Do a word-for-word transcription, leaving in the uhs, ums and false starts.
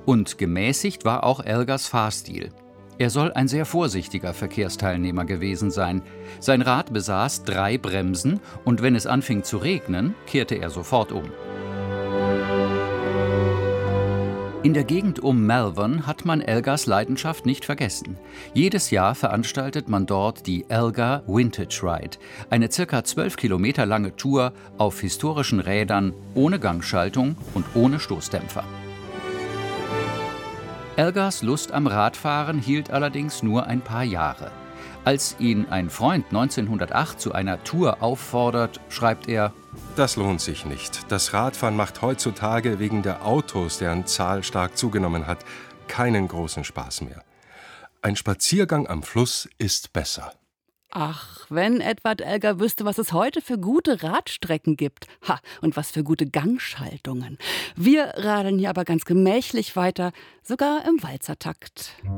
Und gemäßigt war auch Elgars Fahrstil. Er soll ein sehr vorsichtiger Verkehrsteilnehmer gewesen sein. Sein Rad besaß drei Bremsen und wenn es anfing zu regnen, kehrte er sofort um. In der Gegend um Malvern hat man Elgars Leidenschaft nicht vergessen. Jedes Jahr veranstaltet man dort die Elgar Vintage Ride, eine circa zwölf Kilometer lange Tour auf historischen Rädern, ohne Gangschaltung und ohne Stoßdämpfer. Elgars Lust am Radfahren hielt allerdings nur ein paar Jahre. Als ihn ein Freund neunzehnhundertacht zu einer Tour auffordert, schreibt er: Das lohnt sich nicht. Das Radfahren macht heutzutage wegen der Autos, deren Zahl stark zugenommen hat, keinen großen Spaß mehr. Ein Spaziergang am Fluss ist besser. Ach, wenn Edward Elgar wüsste, was es heute für gute Radstrecken gibt. Ha, und was für gute Gangschaltungen. Wir radeln hier aber ganz gemächlich weiter, sogar im Walzertakt.